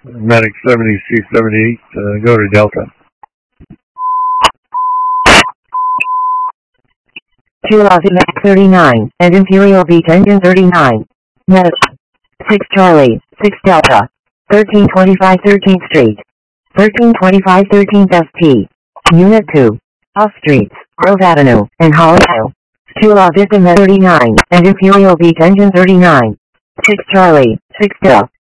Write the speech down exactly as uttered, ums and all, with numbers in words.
Medic seventy C seventy-eight, uh, go to Delta. two Mac thirty-nine, and Imperial Beach Engine thirty-nine. Medic six Charlie, six Delta. thirteen twenty-five thirteenth Street. thirteen twenty-five thirteenth S T. Unit two. Off Streets, Grove Avenue, and Holly Hill. two Mac thirty-nine, and Imperial Beach Engine thirty-nine. six Charlie, six Delta.